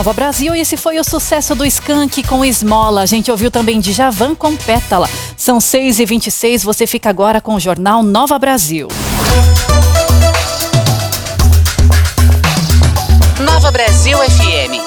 Nova Brasil, e esse foi o sucesso do Skank com Esmola. A gente ouviu também Djavan com Pétala. São 6h26, você fica agora com o Jornal Nova Brasil. Nova Brasil FM.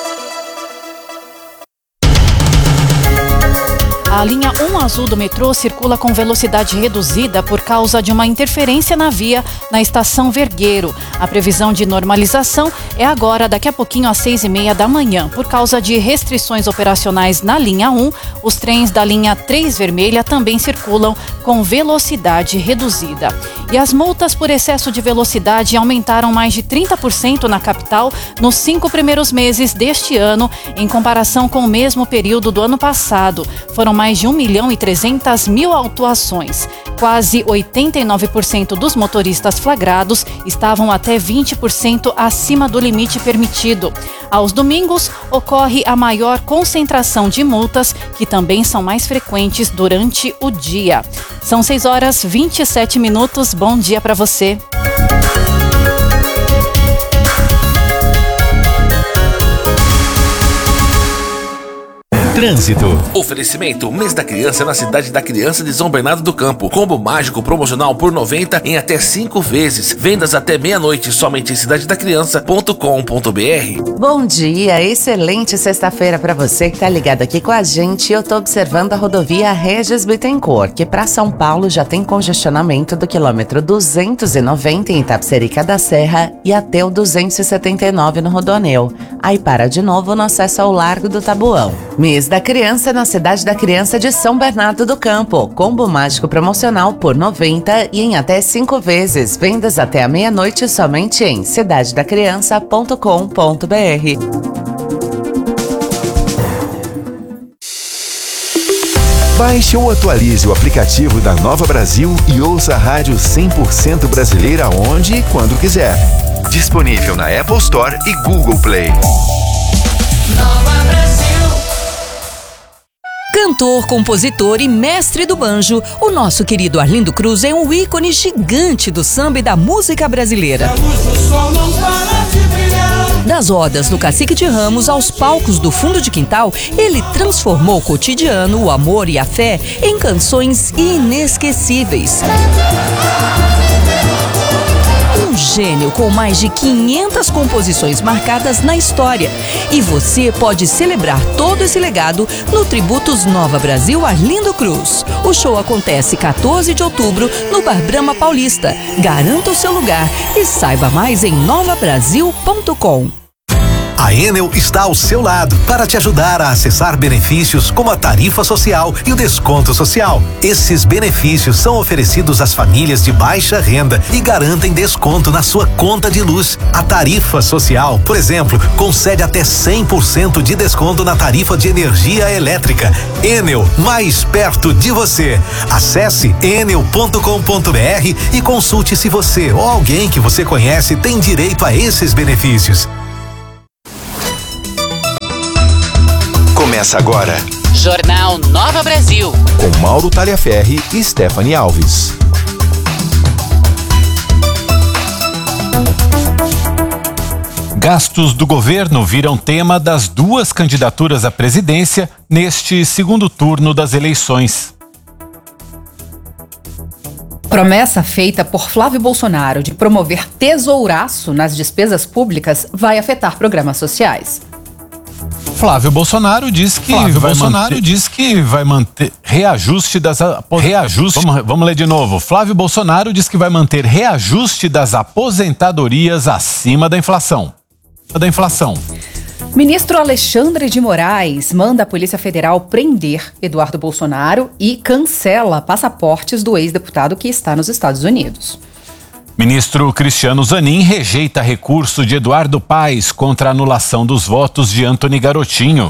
A linha 1 azul do metrô circula com velocidade reduzida por causa de uma interferência na via na estação Vergueiro. A previsão de normalização é agora, daqui a pouquinho, às 6h30 da manhã. Por causa de restrições operacionais na linha 1, os trens da linha 3 vermelha também circulam com velocidade reduzida. E as multas por excesso de velocidade aumentaram mais de 30% na capital nos 5 primeiros meses deste ano, em comparação com o mesmo período do ano passado. Foram mais de 1.300.000 autuações. Quase 89% dos motoristas flagrados estavam até 20% acima do limite permitido. Aos domingos, ocorre a maior concentração de multas, que também são mais frequentes durante o dia. São 6h27. Bom dia para você. Trânsito. Oferecimento Mês da Criança na Cidade da Criança de São Bernardo do Campo. Combo mágico promocional por 90 em até 5 vezes. Vendas até meia-noite somente em cidadedacriança.com.br. Bom dia, excelente sexta-feira para você que tá ligado aqui com a gente. Eu tô observando a rodovia Regis Bittencourt, que para São Paulo já tem congestionamento do quilômetro 290 em Itapecerica da Serra e até o 279 no Rodoanel. Aí para de novo no acesso ao Largo do Taboão. Mês da Criança na Cidade da Criança de São Bernardo do Campo. Combo mágico promocional por 90 e em até 5 vezes. Vendas até a meia-noite somente em cidadedacriança.com.br. Baixe ou atualize o aplicativo da Nova Brasil e ouça a rádio 100% brasileira onde e quando quiser. Disponível na Apple Store e Google Play. Nova Brasil. Cantor, compositor e mestre do banjo, o nosso querido Arlindo Cruz é um ícone gigante do samba e da música brasileira. Das rodas do Cacique de Ramos aos palcos do fundo de quintal, ele transformou o cotidiano, o amor e a fé em canções inesquecíveis. Um gênio com mais de 500 composições marcadas na história. E você pode celebrar todo esse legado no Tributos Nova Brasil Arlindo Cruz. O show acontece 14 de outubro no Bar Brahma Paulista. Garanta o seu lugar e saiba mais em novabrasil.com. A Enel está ao seu lado para te ajudar a acessar benefícios como a tarifa social e o desconto social. Esses benefícios são oferecidos às famílias de baixa renda e garantem desconto na sua conta de luz. A tarifa social, por exemplo, concede até 100% de desconto na tarifa de energia elétrica. Enel, mais perto de você. Acesse enel.com.br e consulte se você ou alguém que você conhece tem direito a esses benefícios. Começa agora. Jornal Nova Brasil. Com Mauro Talhaferri e Stephanie Alves. Gastos do governo viram tema das duas candidaturas à presidência neste segundo turno das eleições. Promessa feita por Flávio Bolsonaro de promover tesouraço nas despesas públicas vai afetar programas sociais. Flávio Bolsonaro diz que vai manter reajuste das Vamos ler de novo. Flávio Bolsonaro diz que vai manter reajuste das aposentadorias acima da inflação. Ministro Alexandre de Moraes manda a Polícia Federal prender Eduardo Bolsonaro e cancela passaportes do ex-deputado que está nos Estados Unidos. Ministro Cristiano Zanin rejeita recurso de Eduardo Paes contra a anulação dos votos de Antony Garotinho.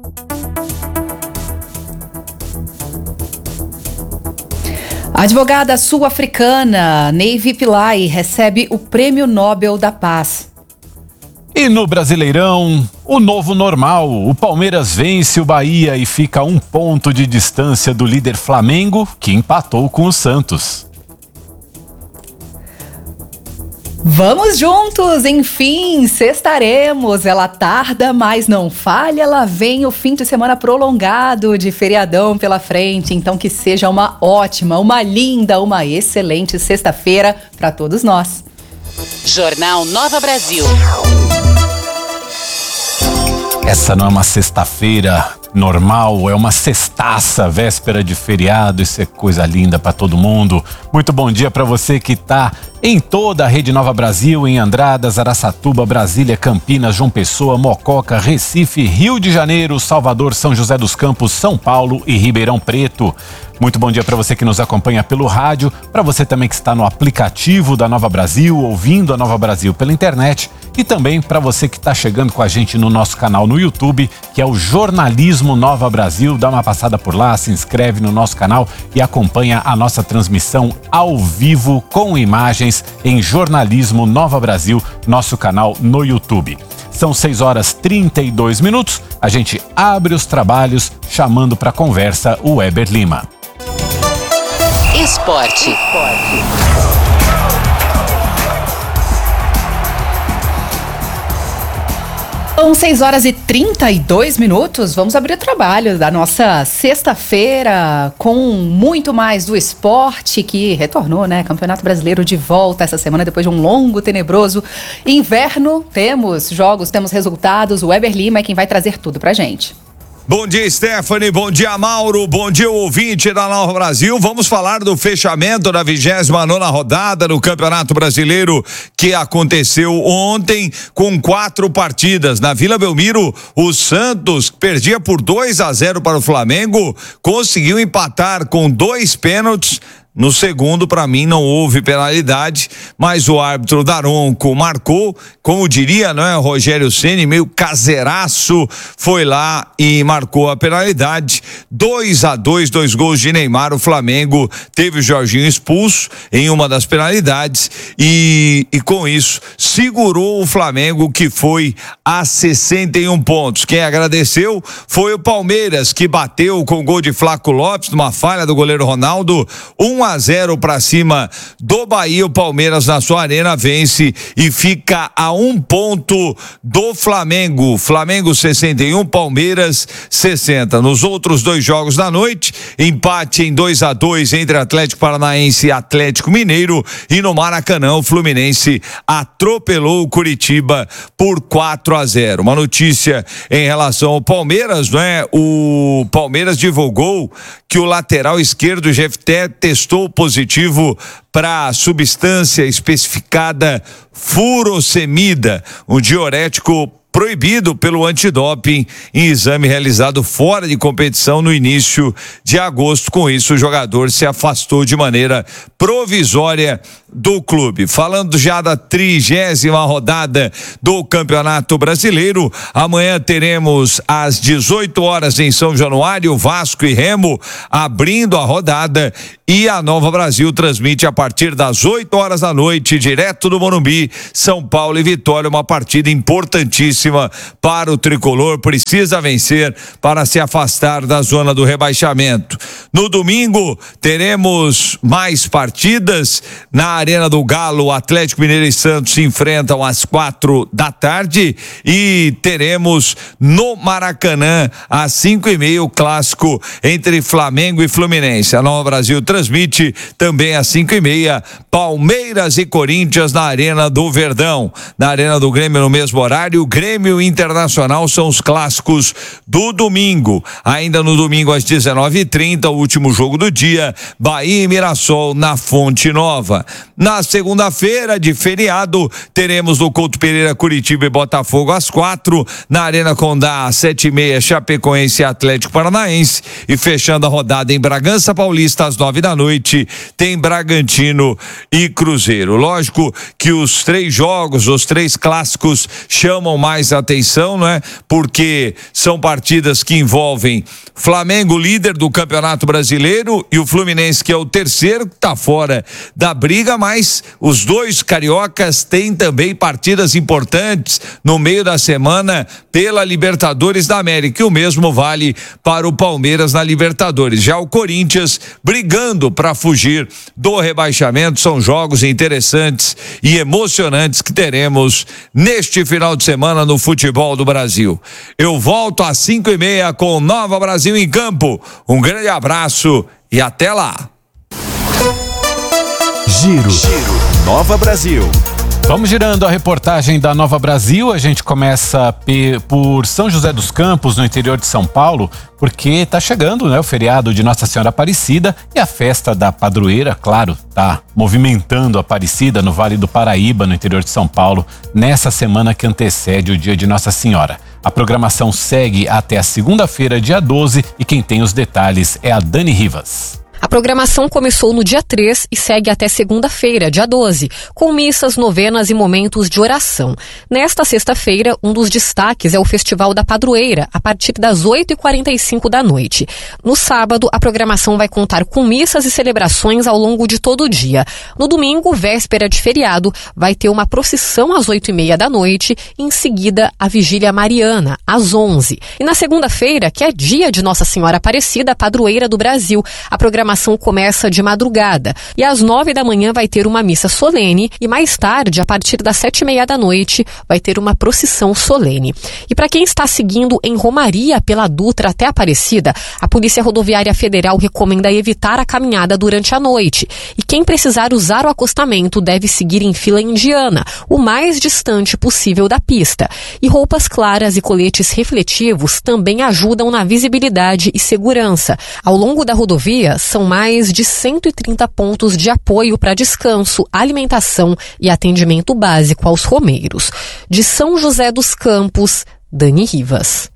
A advogada sul-africana Nevi Pillay recebe o Prêmio Nobel da Paz. E no Brasileirão, o novo normal. O Palmeiras vence o Bahia e fica a 1 ponto de distância do líder Flamengo, que empatou com o Santos. Vamos juntos, enfim, sextaremos. Ela tarda, mas não falha. Ela vem o fim de semana prolongado de feriadão pela frente. Então que seja uma ótima, uma linda, uma excelente sexta-feira para todos nós. Jornal Nova Brasil. Essa não é uma sexta-feira normal, é uma sextaça, véspera de feriado. Isso é coisa linda para todo mundo. Muito bom dia para você que tá em toda a Rede Nova Brasil, em Andradas, Araçatuba, Brasília, Campinas, João Pessoa, Mococa, Recife, Rio de Janeiro, Salvador, São José dos Campos, São Paulo e Ribeirão Preto. Muito bom dia para você que nos acompanha pelo rádio, para você também que está no aplicativo da Nova Brasil, ouvindo a Nova Brasil pela internet, e também para você que está chegando com a gente no nosso canal no YouTube, que é o Jornalismo Nova Brasil. Dá uma passada por lá, se inscreve no nosso canal e acompanha a nossa transmissão ao vivo com imagens em Jornalismo Nova Brasil, nosso canal no YouTube. São 6h32. A gente abre os trabalhos chamando para conversa o Weber Lima. Esporte. São 6h32. Vamos abrir o trabalho da nossa sexta-feira com muito mais do esporte que retornou, né? Campeonato Brasileiro de volta essa semana depois de um longo, tenebroso inverno. Temos jogos, temos resultados. O Weber Lima é quem vai trazer tudo pra gente. Bom dia, Stephanie. Bom dia, Mauro. Bom dia, ouvinte da Nova Brasil. Vamos falar do fechamento da 29ª rodada do Campeonato Brasileiro que aconteceu ontem com 4 partidas. Na Vila Belmiro, o Santos perdia por 2-0 para o Flamengo, conseguiu empatar com 2 pênaltis. No segundo, para mim, não houve penalidade, mas o árbitro Daronco marcou, como diria, não é, Rogério Ceni, meio caseiraço, foi lá e marcou a penalidade. 2-2, 2 gols de Neymar. O Flamengo teve o Jorginho expulso em uma das penalidades e com isso segurou o Flamengo, que foi a 61 pontos. Quem agradeceu foi o Palmeiras, que bateu com o gol de Flaco Lopes, numa falha do goleiro Ronaldo, 1-0 para cima do Bahia. O Palmeiras na sua arena vence e fica a 1 ponto do Flamengo. Flamengo 61, Palmeiras 60. Nos outros 2 jogos da noite, empate em 2-2 entre Atlético Paranaense e Atlético Mineiro, e no Maracanã o Fluminense atropelou o Curitiba por 4-0. Uma notícia em relação ao Palmeiras, não é? O Palmeiras divulgou que o lateral esquerdo Jefté testou positivo para a substância especificada furosemida, um diurético proibido pelo antidoping, em exame realizado fora de competição no início de agosto. Com isso, o jogador se afastou de maneira provisória do clube. Falando já da 30ª rodada do Campeonato Brasileiro, amanhã teremos às 18 horas em São Januário, Vasco e Remo abrindo a rodada, e a Nova Brasil transmite a partir das 8 horas da noite, direto do Morumbi, São Paulo e Vitória, uma partida importantíssima para o tricolor. Precisa vencer para se afastar da zona do rebaixamento. No domingo teremos mais partidas. Na Arena do Galo, Atlético Mineiro e Santos se enfrentam às 4 da tarde, e teremos no Maracanã às 5h30 o clássico entre Flamengo e Fluminense. A Nova Brasil transmite também às 5h30 Palmeiras e Corinthians na Arena do Verdão. Na Arena do Grêmio, no mesmo horário, Grêmio Internacional são os clássicos do domingo. Ainda no domingo às 19h30, o último jogo do dia, Bahia e Mirassol na Fonte Nova. Na segunda-feira de feriado, teremos no Couto Pereira Curitiba e Botafogo às 4, na Arena Condá às 7h30 Chapecoense e Atlético Paranaense, e fechando a rodada em Bragança Paulista às 9 da noite, tem Bragantino e Cruzeiro. Lógico que os 3 jogos, os 3 clássicos chamam mais mais atenção, né? Porque são partidas que envolvem Flamengo, líder do Campeonato Brasileiro, e o Fluminense, que é o terceiro, que tá fora da briga, mas os dois cariocas têm também partidas importantes no meio da semana pela Libertadores da América, e o mesmo vale para o Palmeiras na Libertadores. Já o Corinthians brigando para fugir do rebaixamento. São jogos interessantes e emocionantes que teremos neste final de semana no futebol do Brasil. Eu volto às 5:30 com Nova Brasil em Campo. Um grande abraço e até lá. Giro. Nova Brasil. Vamos girando a reportagem da Nova Brasil. A gente começa por São José dos Campos, no interior de São Paulo, porque está chegando, né, o feriado de Nossa Senhora Aparecida, e a festa da padroeira, claro, tá movimentando a Aparecida no Vale do Paraíba, no interior de São Paulo, nessa semana que antecede o dia de Nossa Senhora. A programação segue até a segunda-feira, dia 12, e quem tem os detalhes é a Dani Rivas. A programação começou no dia 3 e segue até segunda-feira, dia 12, com missas, novenas e momentos de oração. Nesta sexta-feira, um dos destaques é o Festival da Padroeira, a partir das 8h45 da noite. No sábado, a programação vai contar com missas e celebrações ao longo de todo o dia. No domingo, véspera de feriado, vai ter uma procissão às 8h30 da noite e, em seguida, a Vigília Mariana, às 11h. E na segunda-feira, que é dia de Nossa Senhora Aparecida, Padroeira do Brasil, a programação começa de madrugada e às 9 da manhã vai ter uma missa solene e mais tarde, a partir das 7h30 da noite, vai ter uma procissão solene. E para quem está seguindo em Romaria pela Dutra até Aparecida, a Polícia Rodoviária Federal recomenda evitar a caminhada durante a noite. E quem precisar usar o acostamento deve seguir em fila indiana, o mais distante possível da pista. E roupas claras e coletes refletivos também ajudam na visibilidade e segurança. Ao longo da rodovia, são mais de 130 pontos de apoio para descanso, alimentação e atendimento básico aos romeiros. De São José dos Campos, Dani Rivas.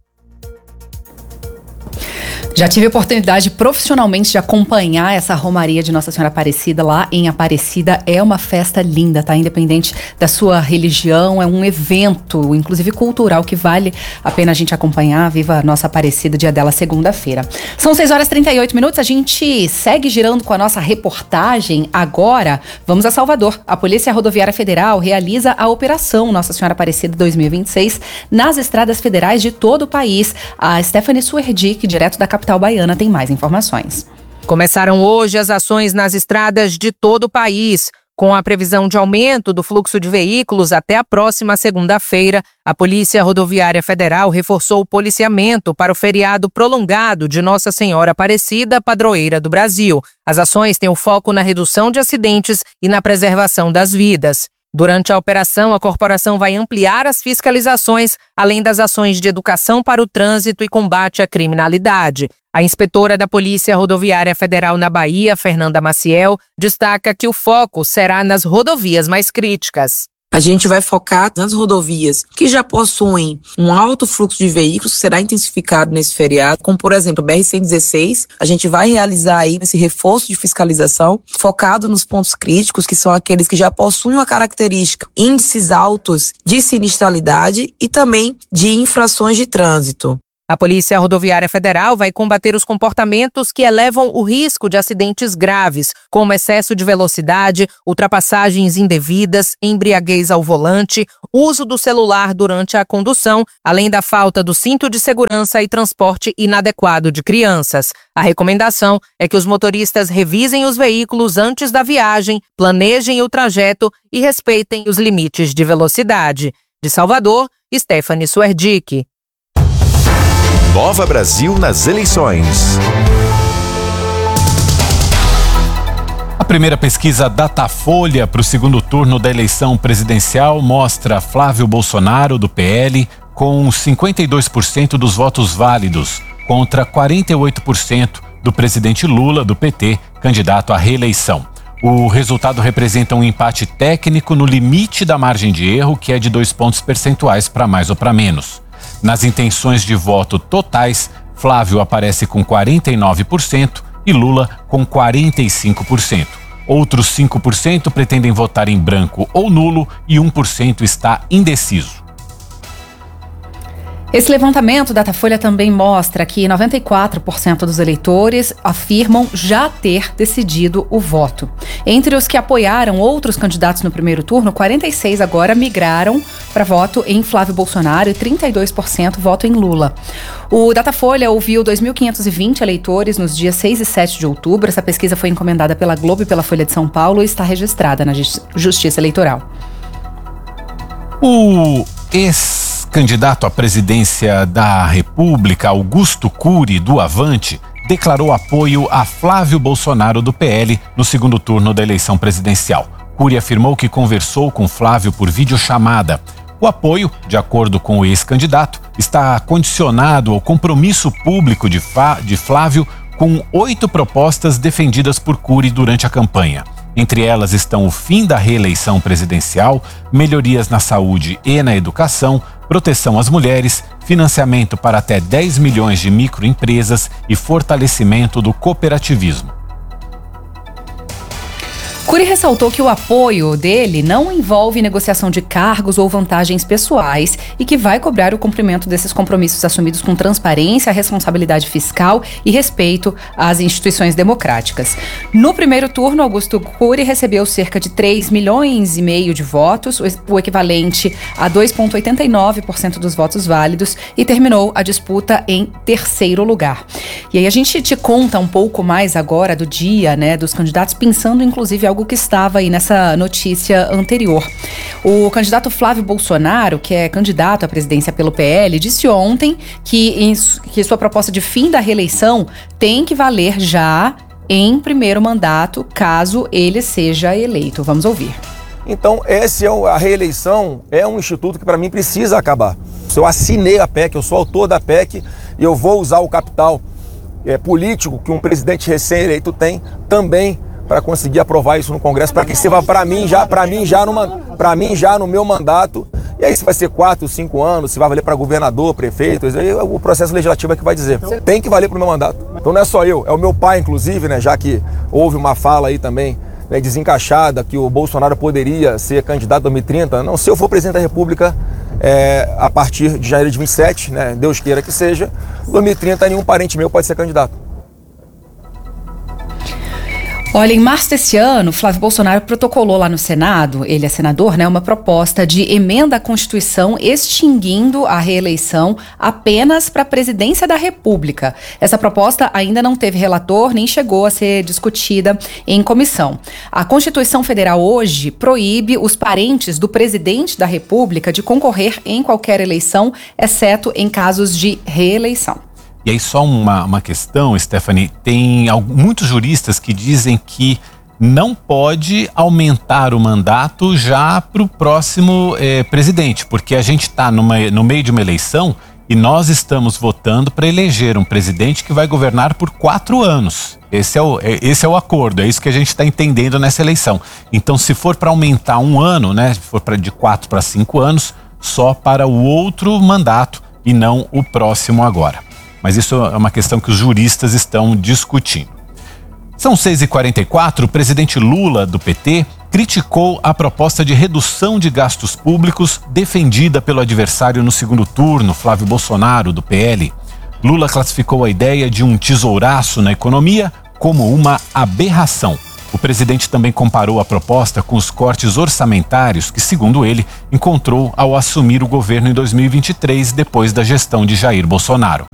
Já tive a oportunidade profissionalmente de acompanhar essa Romaria de Nossa Senhora Aparecida lá em Aparecida. É uma festa linda, tá? Independente da sua religião, é um evento, inclusive cultural, que vale a pena a gente acompanhar. Viva a nossa Aparecida, dia dela, segunda-feira. São 6h38, a gente segue girando com a nossa reportagem. Agora, vamos a Salvador. A Polícia Rodoviária Federal realiza a Operação Nossa Senhora Aparecida 2026 nas estradas federais de todo o país. A Stephanie Suerdick, direto da capital baiana, tem mais informações. Começaram hoje as ações nas estradas de todo o país. Com a previsão de aumento do fluxo de veículos até a próxima segunda-feira, a Polícia Rodoviária Federal reforçou o policiamento para o feriado prolongado de Nossa Senhora Aparecida, Padroeira do Brasil. As ações têm o foco na redução de acidentes e na preservação das vidas. Durante a operação, a corporação vai ampliar as fiscalizações, além das ações de educação para o trânsito e combate à criminalidade. A inspetora da Polícia Rodoviária Federal na Bahia, Fernanda Maciel, destaca que o foco será nas rodovias mais críticas. A gente vai focar nas rodovias que já possuem um alto fluxo de veículos, que será intensificado nesse feriado, como, por exemplo, a BR-116. A gente vai realizar aí esse reforço de fiscalização focado nos pontos críticos, que são aqueles que já possuem uma característica, índices altos de sinistralidade e também de infrações de trânsito. A Polícia Rodoviária Federal vai combater os comportamentos que elevam o risco de acidentes graves, como excesso de velocidade, ultrapassagens indevidas, embriaguez ao volante, uso do celular durante a condução, além da falta do cinto de segurança e transporte inadequado de crianças. A recomendação é que os motoristas revisem os veículos antes da viagem, planejem o trajeto e respeitem os limites de velocidade. De Salvador, Stephanie Suerdick. Nova Brasil nas eleições. A primeira pesquisa Datafolha para o segundo turno da eleição presidencial mostra Flávio Bolsonaro, do PL, com 52% dos votos válidos, contra 48% do presidente Lula, do PT, candidato à reeleição. O resultado representa um empate técnico no limite da margem de erro, que é de 2 pontos percentuais para mais ou para menos. Nas intenções de voto totais, Flávio aparece com 49% e Lula com 45%. Outros 5% pretendem votar em branco ou nulo e 1% está indeciso. Esse levantamento Datafolha também mostra que 94% dos eleitores afirmam já ter decidido o voto. Entre os que apoiaram outros candidatos no primeiro turno, 46% agora migraram para voto em Flávio Bolsonaro e 32% voto em Lula. O Datafolha ouviu 2.520 eleitores nos dias 6 e 7 de outubro. Essa pesquisa foi encomendada pela Globo e pela Folha de São Paulo e está registrada na Justiça Eleitoral. O ex-candidato à presidência da República, Augusto Cury, do Avante, declarou apoio a Flávio Bolsonaro, do PL, no segundo turno da eleição presidencial. Cury afirmou que conversou com Flávio por videochamada. O apoio, de acordo com o ex-candidato, está condicionado ao compromisso público de Flávio com 8 propostas defendidas por Cury durante a campanha. Entre elas estão o fim da reeleição presidencial, melhorias na saúde e na educação, proteção às mulheres, financiamento para até 10 milhões de microempresas e fortalecimento do cooperativismo. Cury ressaltou que o apoio dele não envolve negociação de cargos ou vantagens pessoais e que vai cobrar o cumprimento desses compromissos assumidos com transparência, responsabilidade fiscal e respeito às instituições democráticas. No primeiro turno, Augusto Cury recebeu cerca de 3,5 milhões de votos, o equivalente a 2,89% dos votos válidos, e terminou a disputa em terceiro lugar. E aí a gente te conta um pouco mais agora do dia, né, dos candidatos, pensando inclusive algo que estava aí nessa notícia anterior. O candidato Flávio Bolsonaro, que é candidato à presidência pelo PL, disse ontem que sua proposta de fim da reeleição tem que valer já em primeiro mandato, caso ele seja eleito. Vamos ouvir. Então, a reeleição é um instituto que para mim precisa acabar. Eu assinei a PEC, eu sou autor da PEC e eu vou usar o capital político que um presidente recém-eleito tem também para conseguir aprovar isso no Congresso, para que sirva para mim já no meu mandato. E aí se vai ser 4, 5 anos, se vai valer para governador, prefeito, aí o processo legislativo é que vai dizer. Tem que valer para o meu mandato. Então não é só eu, é o meu pai, inclusive, né, já que houve uma fala aí também, né, desencaixada, que o Bolsonaro poderia ser candidato em 2030. Não, se eu for presidente da República a partir de janeiro de 27, né, Deus queira que seja, em 2030 nenhum parente meu pode ser candidato. Olha, em março desse ano, Flávio Bolsonaro protocolou lá no Senado, ele é senador, né, uma proposta de emenda à Constituição extinguindo a reeleição apenas para a presidência da República. Essa proposta ainda não teve relator, nem chegou a ser discutida em comissão. A Constituição Federal hoje proíbe os parentes do presidente da República de concorrer em qualquer eleição, exceto em casos de reeleição. E aí só uma questão, Stephanie, tem muitos juristas que dizem que não pode aumentar o mandato já para o próximo presidente, porque a gente está no meio de uma eleição e nós estamos votando para eleger um presidente que vai governar por 4 anos. Esse é o acordo, é isso que a gente está entendendo nessa eleição. Então, se for para aumentar um ano, né, se for de 4 para 5 anos, só para o outro mandato e não o próximo agora. Mas isso é uma questão que os juristas estão discutindo. São 6h44, o presidente Lula, do PT, criticou a proposta de redução de gastos públicos defendida pelo adversário no segundo turno, Flávio Bolsonaro, do PL. Lula classificou a ideia de um tesouraço na economia como uma aberração. O presidente também comparou a proposta com os cortes orçamentários que, segundo ele, encontrou ao assumir o governo em 2023, depois da gestão de Jair Bolsonaro.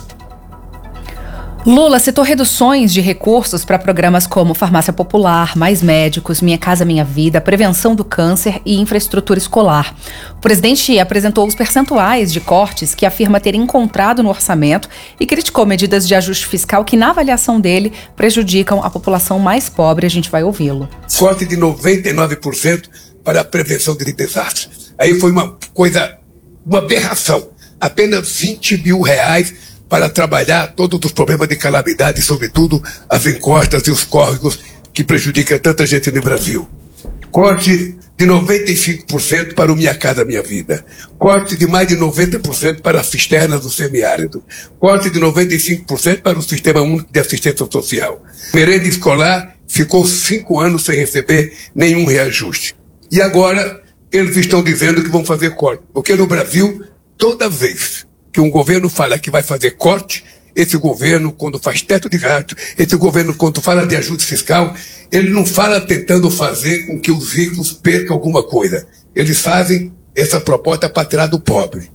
Lula citou reduções de recursos para programas como Farmácia Popular, Mais Médicos, Minha Casa Minha Vida, Prevenção do Câncer e Infraestrutura Escolar. O presidente apresentou os percentuais de cortes que afirma ter encontrado no orçamento e criticou medidas de ajuste fiscal que, na avaliação dele, prejudicam a população mais pobre. A gente vai ouvi-lo. Corte de 99% para a prevenção de desastres. Aí foi uma aberração. Apenas R$20 mil para trabalhar todos os problemas de calamidade, sobretudo as encostas e os córregos que prejudicam tanta gente no Brasil. Corte de 95% para o Minha Casa Minha Vida. Corte de mais de 90% para as cisternas do semiárido. Corte de 95% para o Sistema Único de Assistência Social. Merenda escolar ficou 5 anos sem receber nenhum reajuste. E agora eles estão dizendo que vão fazer corte. Porque no Brasil, toda vez que um governo fala que vai fazer corte, esse governo, quando faz teto de gasto, esse governo, quando fala de ajuste fiscal, ele não fala tentando fazer com que os ricos percam alguma coisa. Eles fazem essa proposta para tirar do pobre.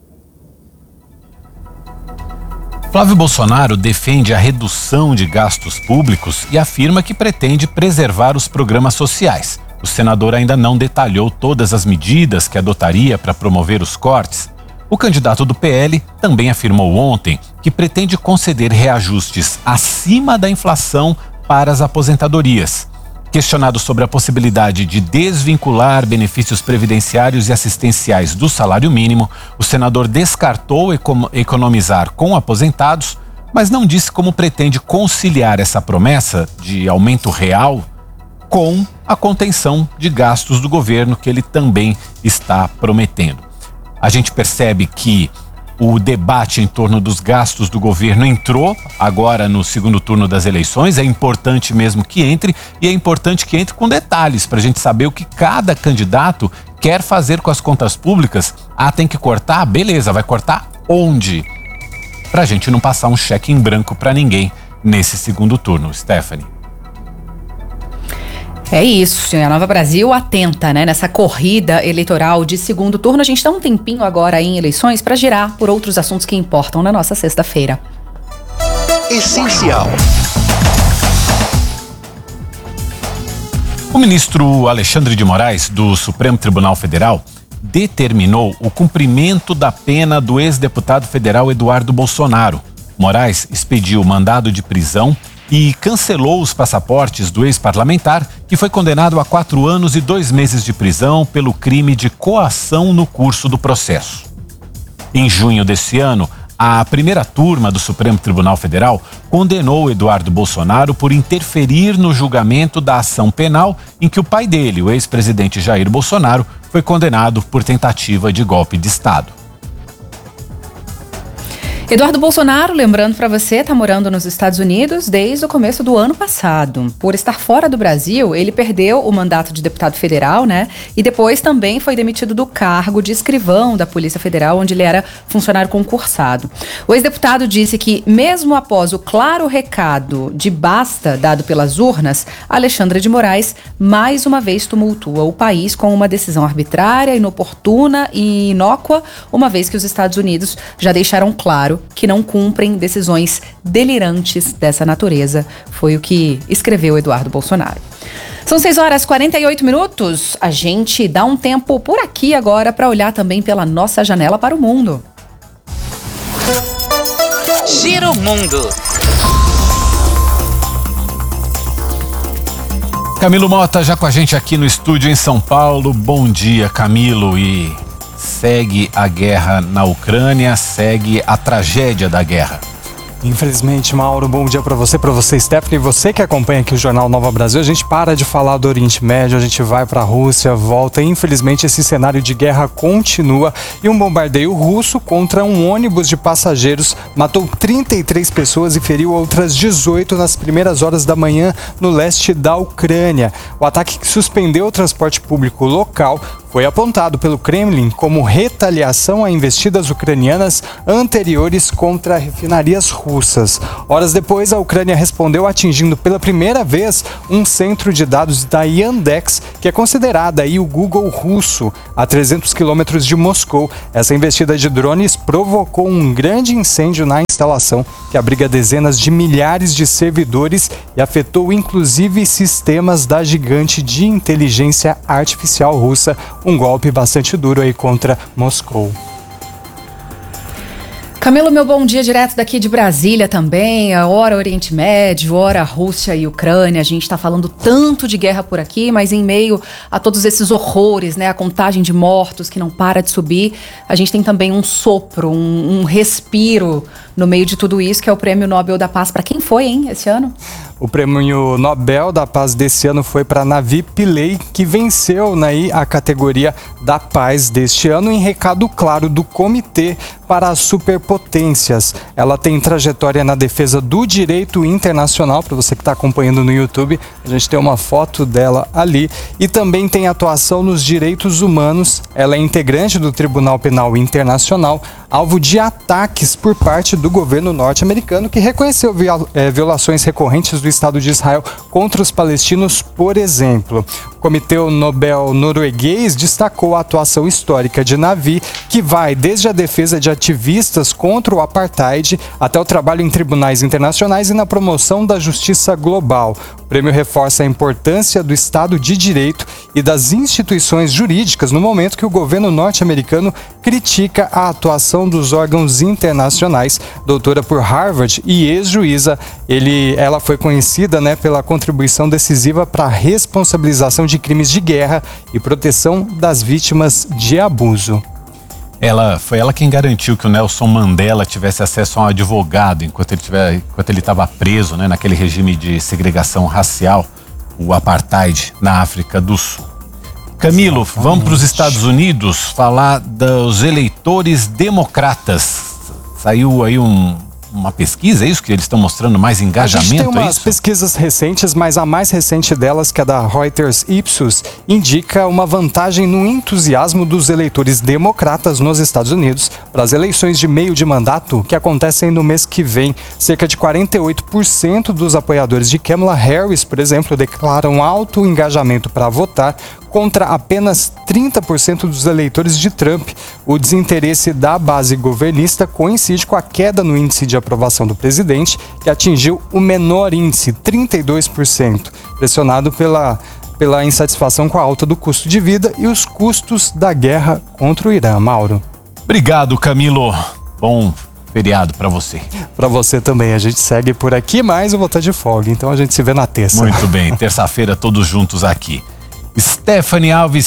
Flávio Bolsonaro defende a redução de gastos públicos e afirma que pretende preservar os programas sociais. O senador ainda não detalhou todas as medidas que adotaria para promover os cortes. O candidato do PL também afirmou ontem que pretende conceder reajustes acima da inflação para as aposentadorias. Questionado sobre a possibilidade de desvincular benefícios previdenciários e assistenciais do salário mínimo, o senador descartou economizar com aposentados, mas não disse como pretende conciliar essa promessa de aumento real com a contenção de gastos do governo que ele também está prometendo. A gente percebe que o debate em torno dos gastos do governo entrou agora no segundo turno das eleições. É importante mesmo que entre, e é importante que entre com detalhes para a gente saber o que cada candidato quer fazer com as contas públicas. Tem que cortar? Beleza, vai cortar onde? Para a gente não passar um cheque em branco para ninguém nesse segundo turno, Stephanie. É isso, a Nova Brasil atenta, né, nessa corrida eleitoral de segundo turno. A gente dá um tempinho agora em eleições para girar por outros assuntos que importam na nossa sexta-feira. Essencial. O ministro Alexandre de Moraes, do Supremo Tribunal Federal, determinou o cumprimento da pena do ex-deputado federal Eduardo Bolsonaro. Moraes expediu mandado de prisão e cancelou os passaportes do ex-parlamentar, que foi condenado a 4 anos e 2 meses de prisão pelo crime de coação no curso do processo. Em junho desse ano, a primeira turma do Supremo Tribunal Federal condenou Eduardo Bolsonaro por interferir no julgamento da ação penal em que o pai dele, o ex-presidente Jair Bolsonaro, foi condenado por tentativa de golpe de Estado. Eduardo Bolsonaro, lembrando para você, está morando nos Estados Unidos desde o começo do ano passado. Por estar fora do Brasil, ele perdeu o mandato de deputado federal, né? E depois também foi demitido do cargo de escrivão da Polícia Federal, onde ele era funcionário concursado. O ex-deputado disse que, mesmo após o claro recado de basta dado pelas urnas, Alexandre de Moraes mais uma vez tumultua o país com uma decisão arbitrária, inoportuna e inócua, uma vez que os Estados Unidos já deixaram claro que não cumprem decisões delirantes dessa natureza. Foi o que escreveu Eduardo Bolsonaro. São 6h48. A gente dá um tempo por aqui agora para olhar também pela nossa janela para o mundo. Giro Mundo. Camilo Mota já com a gente aqui no estúdio em São Paulo. Bom dia, Camilo. E segue a guerra na Ucrânia, segue a tragédia da guerra. Infelizmente, Mauro, bom dia para você, Stephanie, você que acompanha aqui o Jornal Nova Brasil. A gente para de falar do Oriente Médio, a gente vai para a Rússia, volta. Infelizmente, esse cenário de guerra continua e um bombardeio russo contra um ônibus de passageiros matou 33 pessoas e feriu outras 18 nas primeiras horas da manhã no leste da Ucrânia. O ataque que suspendeu o transporte público local foi apontado pelo Kremlin como retaliação a investidas ucranianas anteriores contra refinarias russas. Horas depois, a Ucrânia respondeu atingindo pela primeira vez um centro de dados da Yandex, que é considerada aí o Google russo, a 300 quilômetros de Moscou. Essa investida de drones provocou um grande incêndio na instalação, que abriga dezenas de milhares de servidores e afetou inclusive sistemas da gigante de inteligência artificial russa. Um golpe bastante duro aí contra Moscou. Camilo, meu bom dia direto daqui de Brasília também, hora Oriente Médio, hora Rússia e Ucrânia. A gente está falando tanto de guerra por aqui, mas em meio a todos esses horrores, né, a contagem de mortos que não para de subir, a gente tem também um sopro, um respiro no meio de tudo isso, que é o Prêmio Nobel da Paz. Para quem foi, hein, esse ano? O Prêmio Nobel da Paz desse ano foi para Navi Pillay, que venceu a categoria da paz deste ano, em recado claro do Comitê para a Superpopulação potências. Ela tem trajetória na defesa do direito internacional, para você que está acompanhando no YouTube, a gente tem uma foto dela ali, e também tem atuação nos direitos humanos. Ela é integrante do Tribunal Penal Internacional, alvo de ataques por parte do governo norte-americano, que reconheceu violações recorrentes do Estado de Israel contra os palestinos, por exemplo. O Comitê Nobel norueguês destacou a atuação histórica de Navi, que vai desde a defesa de ativistas contra o apartheid até o trabalho em tribunais internacionais e na promoção da justiça global. O prêmio reforça a importância do Estado de Direito e das instituições jurídicas no momento que o governo norte-americano critica a atuação dos órgãos internacionais. Doutora por Harvard e ex-juíza, ela foi conhecida, pela contribuição decisiva para a responsabilização de crimes de guerra e proteção das vítimas de abuso. Foi ela quem garantiu que o Nelson Mandela tivesse acesso a um advogado enquanto ele estava preso, naquele regime de segregação racial, o apartheid, na África do Sul. Camilo, vamos para os Estados Unidos falar dos eleitores democratas. Saiu aí uma pesquisa, é isso que eles estão mostrando mais engajamento? A gente tem umas pesquisas recentes, mas a mais recente delas, que é da Reuters Ipsos, indica uma vantagem no entusiasmo dos eleitores democratas nos Estados Unidos para as eleições de meio de mandato que acontecem no mês que vem. Cerca de 48% dos apoiadores de Kamala Harris, por exemplo, declaram alto engajamento para votar, contra apenas 30% dos eleitores de Trump. O desinteresse da base governista coincide com a queda no índice de aprovação do presidente, que atingiu o menor índice, 32%, pressionado pela insatisfação com a alta do custo de vida e os custos da guerra contra o Irã. Mauro. Obrigado, Camilo. Bom feriado para você. Para você também. A gente segue por aqui, mas eu vou estar de folga, então a gente se vê na terça. Muito bem, terça-feira todos juntos aqui. Stephanie Alves,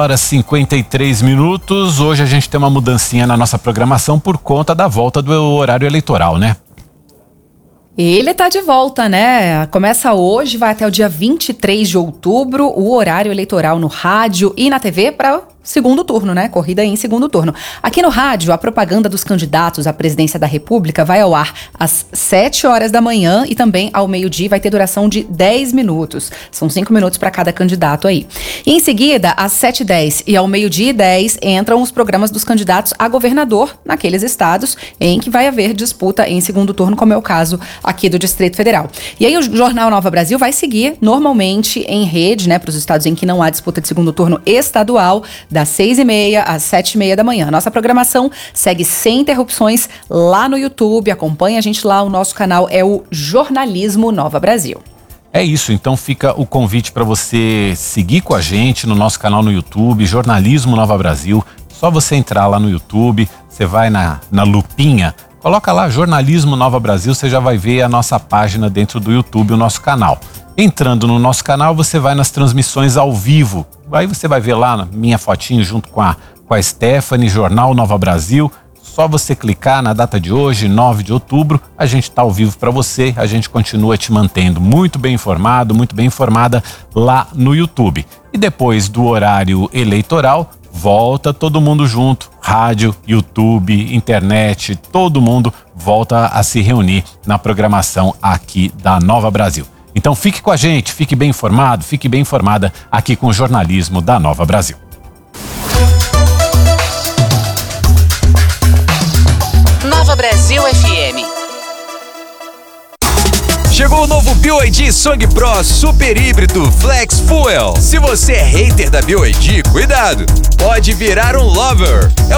6h53. Hoje a gente tem uma mudancinha na nossa programação por conta da volta do horário eleitoral, né? Ele tá de volta, né? Começa hoje, vai até o dia 23 de outubro, o horário eleitoral no rádio e na TV para segundo turno, né? Corrida em segundo turno. Aqui no rádio, a propaganda dos candidatos à presidência da República vai ao ar às 7 horas da manhã e também ao meio-dia vai ter duração de 10 minutos. São 5 minutos para cada candidato aí. E em seguida, às 7h10 e ao meio-dia e 10 entram os programas dos candidatos a governador naqueles estados em que vai haver disputa em segundo turno, como é o caso aqui do Distrito Federal. E aí o Jornal Nova Brasil vai seguir normalmente em rede, né, para os estados em que não há disputa de segundo turno estadual, das 6h30 às 7h30 da manhã. Nossa programação segue sem interrupções lá no YouTube. Acompanhe a gente lá, o nosso canal é o Jornalismo Nova Brasil. É isso, então fica o convite para você seguir com a gente no nosso canal no YouTube, Jornalismo Nova Brasil. Só você entrar lá no YouTube, você vai na lupinha, coloca lá Jornalismo Nova Brasil, você já vai ver a nossa página dentro do YouTube, o nosso canal. Entrando no nosso canal, você vai nas transmissões ao vivo. Aí você vai ver lá minha fotinho junto com a Stephanie, Jornal Nova Brasil. Só você clicar na data de hoje, 9 de outubro, a gente está ao vivo para você. A gente continua te mantendo muito bem informado, muito bem informada lá no YouTube. E depois do horário eleitoral, volta todo mundo junto. Rádio, YouTube, internet, todo mundo volta a se reunir na programação aqui da Nova Brasil. Então fique com a gente, fique bem informado, fique bem informada aqui com o jornalismo da Nova Brasil. Nova Brasil FM. Chegou o novo BYD Song Pro Super Híbrido Flex Fuel. Se você é hater da BYD, cuidado, pode virar um lover.